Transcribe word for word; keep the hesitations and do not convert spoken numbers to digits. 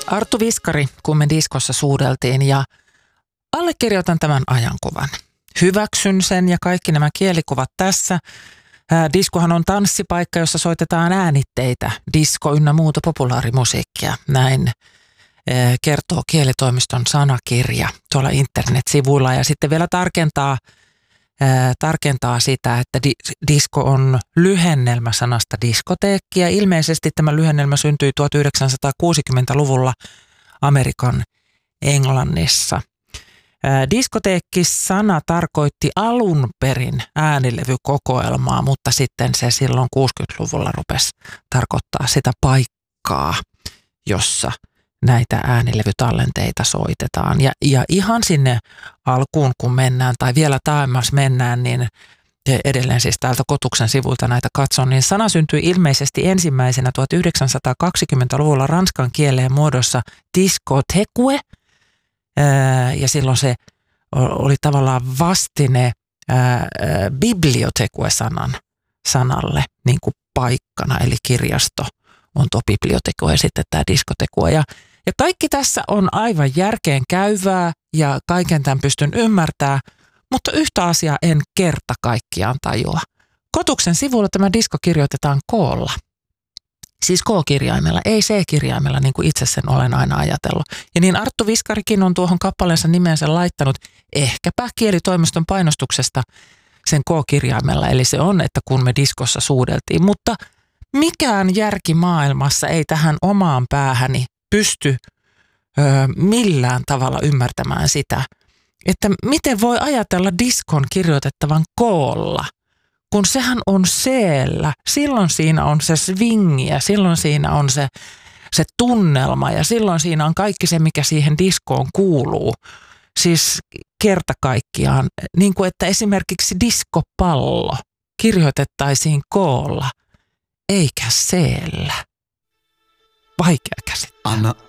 Arttu Viskari, kun me diskossa suudeltiin, ja allekirjoitan tämän ajankuvan. Hyväksyn sen ja kaikki nämä kielikuvat tässä. Ää, diskohan on tanssipaikka, jossa soitetaan äänitteitä, disko ynnä muuta populaarimusiikkia. Näin ää, kertoo kielitoimiston sanakirja tuolla internetsivuilla, ja sitten vielä tarkentaa, ää, tarkentaa sitä, että di, disko on lyhennelmä sanasta diskoteekki, ja ilmeisesti tämä lyhennelmä syntyi tuhatyhdeksänsataakuusikymmentäluvulla Amerikan Englannissa. Diskoteekki-sana tarkoitti alun perin äänilevykokoelmaa, mutta sitten se silloin kuusikymmentäluvulla rupesi tarkoittaa sitä paikkaa, jossa näitä äänilevytallenteita soitetaan. Ja, ja ihan sinne alkuun, kun mennään, tai vielä taemmas mennään, niin edelleen siis täältä Kotuksen sivuilta näitä katson, niin sana syntyi ilmeisesti ensimmäisenä tuhatyhdeksänsataakaksikymmentäluvulla ranskan kieleen muodossa discothèque, ja silloin se oli tavallaan vastine bibliothèque-sanan sanalle niin kuin paikkana, eli kirjasto on tuo bibliothèque ja sitten tämä discothèque. Ja, ja kaikki tässä on aivan järkeen käyvää ja kaiken tämän pystyn ymmärtämään, mutta yhtä asiaa en kerta kaikkiaan tajua. Kotuksen sivulla tämä disko kirjoitetaan koolla. Siis K-kirjaimella, ei C-kirjaimella, niin kuin itse sen olen aina ajatellut. Ja niin Arttu Viskarikin on tuohon kappaleensa nimensä laittanut ehkäpä kielitoimiston painostuksesta sen K-kirjaimella. Eli se on, että kun me diskossa suudeltiin. Mutta mikään järki maailmassa ei tähän omaan päähäni pysty ö, millään tavalla ymmärtämään sitä, että miten voi ajatella diskon kirjoitettavan koolla. Kun sehän on seellä, silloin siinä on se swingi ja silloin siinä on se, se tunnelma ja silloin siinä on kaikki se, mikä siihen diskoon kuuluu. Siis kerta kaikkiaan, niin kuin että esimerkiksi diskopallo kirjoitettaisiin koolla, eikä seellä. Vaikea käsittää. Anna